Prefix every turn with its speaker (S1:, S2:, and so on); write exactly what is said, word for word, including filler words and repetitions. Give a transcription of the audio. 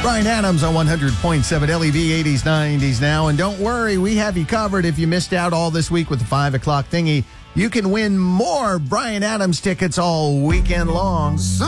S1: Bryan Adams on one hundred point seven L E V eighties, nineties now. And don't worry, we have you covered if you missed out all this week with the five o'clock thingy. You can win more Bryan Adams tickets all weekend long.